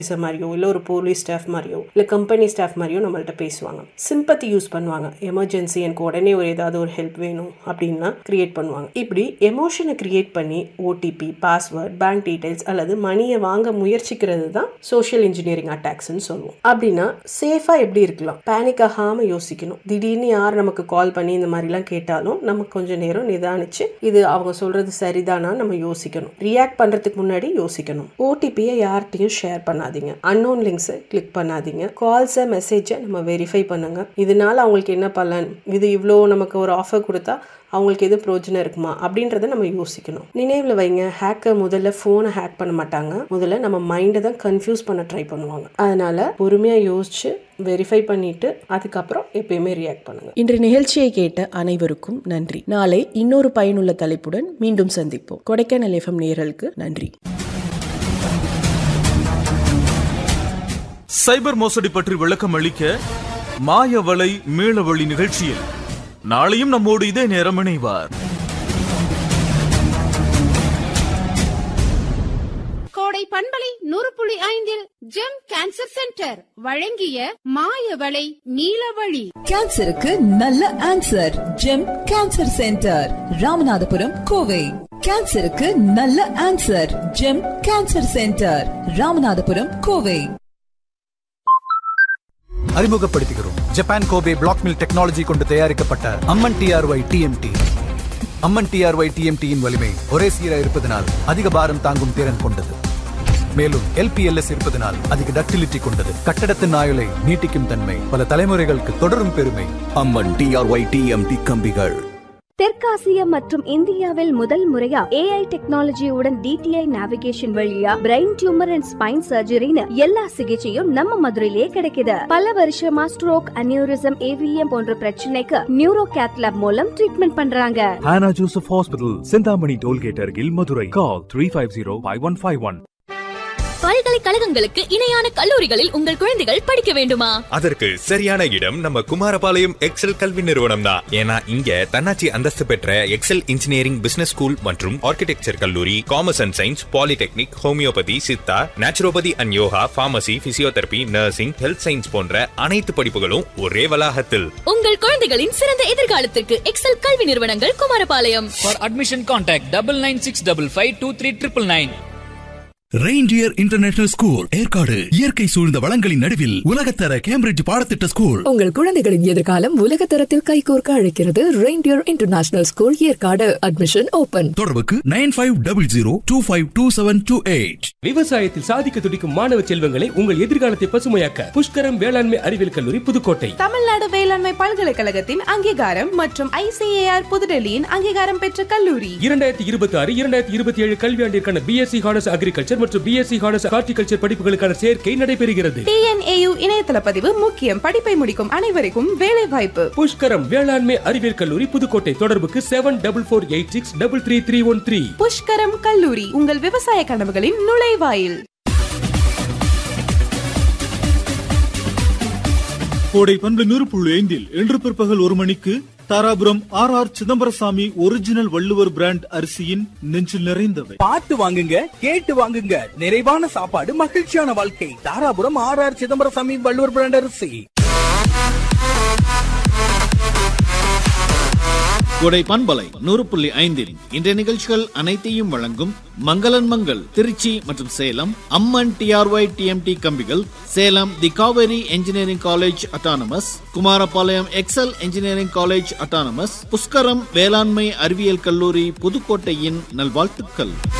மாதிரியோ இல்லை ஒரு போலீஸ் ஸ்டாஃப் மாதிரியோ இல்லை கம்பெனி ஸ்டாஃப் மாதிரியோ நம்மள்ட்ட பேசுவாங்க. சிம்பத்தி யூஸ் பண்ணுவாங்க. எமர்ஜென்சி, எனக்கு உடனே ஏதாவது ஒரு ஹெல்ப் வேணும் அப்படின்னா கிரியேட் பண்ணுவாங்க. இப்படி எமோஷனை கிரியேட் பண்ணி ஓடிபி, பாஸ்வேர்ட், பேங்க் டீடைல்ஸ் அல்லது மணியை வாங்க முயற்சிக்கிறது தான் சோஷியல் இன்ஜினியரிங் அட்டாக்ஸ்ன்னு சொல்லுவோம். அப்படின்னா சேஃபா எப்படி இருக்கலாம்? பேனிக் ஆகாம யோசிக்கணும். திடீர்னு யார் நமக்கு கால் பண்ணி இந்த மாதிரிலாம் கேட்டாலும் நமக்கு கொஞ்சம் நேரம் நிதானிச்சு இது அவங்க சொல்றது சரிதானா நம்ம யோசிக்கணும். ரியாக்ட் பண்றதுக்கு முன்னாடி யோசிக்கணும். ஓடிபியை யார்கிட்டையும் ஷேர் பண்ணாதீங்க. அன்னோன் லிங்க்ஸை கிளிக் பண்ணாதீங்க. கால்ஸை, மெசேஜை நம்ம வெரிஃபை பண்ணுங்க. இதனால அவங்களுக்கு என்ன பலன், இது இவ்வளோ நமக்கு ஒரு ஆஃபர் கொடுத்தா அவங்களுக்கு எது பிரயோஜனம் இருக்குமா அப்படின்றத நம்ம யோசிக்கணும். நினைவில் வைங்க, ஹேக்கர் முதல்ல ஃபோனை ஹேக் பண்ண மாட்டாங்க. முதல்ல நம்ம மைண்டை தான் கன்ஃபியூஸ் பண்ண ட்ரை பண்ணுவாங்க. அதனால பொறுமையாக யோசிச்சு வெரிஃபை பண்ணிட்டு அதுக்கப்புறம் எப்பயுமே ரியாக்ட் பண்ணுங்க. இன்று நிகழ்ச்சியை கேட்ட அனைவருக்கும் நன்றி. நாளை இன்னொரு பயனுள்ள தலைப்புடன் மீண்டும் சந்திப்போம். கொடைக்கானல் எஃப்எம் நேயர்களுக்கு நன்றி. சைபர் மோசடி பற்றி விளக்கம் அளிக்க மாயவலை மீளவழி நிகழ்ச்சியில் நாளையும் நம்மோடு இதே நேரம் இணைவார். கோடை பண்பலை 100.5 ஜெம் கேன்சர் சென்டர் வழங்கிய மாயவலை நீலவழி. கேன்சருக்கு நல்ல answer. GeM cancer centre, Ramanathapuram, Kovai. கேன்சருக்கு நல்ல answer. GeM cancer centre, Ramanathapuram, Kovai. அறிமுகப்படுத்துகிறோம் Japan Kobe black mill technology கொண்டு தயாரிக்கப்பட்ட அம்மன் டிஆர்ஒய் டிஎம்டி. அம்மன் டிஆர்ஒய் டிஎம்டியின் வலிமை ஒரே சீராக இருப்பதனால் அதிக பாரம் தாங்கும் திறன் கொண்டது. மேலும் எல்பிஎல்எஸ் இருப்பதனால் அதிக டக்டிலிட்டி கொண்டது. கட்டடத்தின் ஆயுளை நீட்டிக்கும் தன்மை, பல தலைமுறைகளுக்கு தொடரும் பெருமை. அம்மன் டிஆர்ஒய் டிஎம்டி கம்பிகள். தெற்காசிய மற்றும் இந்தியாவில் முதல் முறையா AI டெக்னாலஜியுடன் DTI நேவிகேஷன் வழியா பிரெயின் டியூமர் அண்ட் ஸ்பைன் சர்ஜரின்னு எல்லா சிகிச்சையும் நம்ம மதுரையிலே கிடைக்குது. பல வருஷமா ஸ்ட்ரோக், அனியூரிசம், AVM போன்ற பிரச்சனைக்கு நியூரோ கேத்லாப் மூலம் ட்ரீட்மெண்ட் பண்றாங்க. Hannah Joseph Hospital, Chintamani tollgate அருகில், மதுரை. கால் 350-5151. பல்கலைக்கழகங்களுக்கு இணையான கல்லூரிகளில் உங்கள் குழந்தைகள் படிக்க வேண்டுமா? அதற்கு சரியான இடம் நம்ம குமாரபாளையம் எக்ஸல் கல்வி நிறுவனம் தான். ஏன்னா இங்க தன்னாட்சி அந்தஸ்து பெற்ற எக்ஸல் இன்ஜினியரிங், பிசினஸ் ஸ்கூல் மற்றும் ஆர்கிடெக்சர் கல்லூரி, commerce and science, polytechnic, homeopathy, Siddha, naturopathy and yoga, pharmacy, physiotherapy, nursing, health science போன்ற அனைத்து படிப்புகளும் ஒரே வளாகத்தில். உங்கள் குழந்தைகளின் சிறந்த எதிர்காலத்திற்கு எக்ஸல் கல்வி நிறுவனங்கள் Kumarapalayam. For admission contact 9965523999. Reindeer international school, Yercaud. இயற்கை சூழ்ந்த வளங்களின் நடுவில் உலகத்தர கேம்பிரிட்ஜ் பாடத்திட்ட ஸ்கூல். உங்கள் குழந்தைகளின் எதிர்காலம் உலகத்தரத்தில் கைகோர்க்க அழைக்கிறது reindeer international school, Yercaud. Admission open. தொடர்புக்கு 9500252728. விவசாயத்தில் சாதிக்க துடிக்கும் மாணவ செல்வங்களை உங்கள் எதிர்காலத்தை பசுமையாக்க புஷ்கரம் வேளாண்மை அறிவியல் கல்லூரி, புதுக்கோட்டை. தமிழ்நாடு வேளாண்மை பல்கலைக்கழகத்தின் அங்கீகாரம் மற்றும் ICAR புதுடெல்லியின் அங்கீகாரம் பெற்ற கல்லூரி. 2026-2027 கல்வியாண்டிற்கான BSc ஹானர்ஸ் அக்ரிகல்ச்சர் மற்றும் BSc ஹானர்ஸ் ஹார்டிகல்ச்சர் படிப்புகளுக்கான சேர்க்கை நடைபெறுகிறது. TNAU இணையதள பதிவு முக்கியம். படிப்பை முடிக்கும் அனைவருக்கும் வேலை வாய்ப்பு. புஷ்கரம் வேளாண்மை அறிவியல் கல்லூரி, புதுக்கோட்டை. தொடர்புக்கு 7448633313. புஷ்கரம் கல்லூரி, உங்கள் விவசாய கனவுகளின் நுழைவாயில். கோடை பண்பு 100.5 இன்று பிற்பகல் 1 மணிக்கு Dharapuram RR Chidambarasamy original Valluvar brand அரிசியின் நெஞ்சில் நிறைந்தவை. பார்த்து வாங்குங்க, கேட்டு வாங்குங்க. நிறைவான சாப்பாடு, மகிழ்ச்சியான வாழ்க்கை. தாராபுரம் RR சிதம்பரசாமி வள்ளுவர் பிராண்ட் அரிசி. கோடை பண்பலை 100.5 இன்றைய நிகழ்ச்சிகள் அனைத்தையும் வழங்கும் மங்களன் மங்கள், திருச்சி மற்றும் சேலம். அம்மன் டிஆர்ஒய் டிஎம்டி கம்பிகள், சேலம் தி Kaveri engineering college autonomous, Kumarapalayam XL engineering college autonomous, Pushkaram வேளாண்மை அறிவியல் கல்லூரி, புதுக்கோட்டையின் நல்வாழ்த்துக்கள்.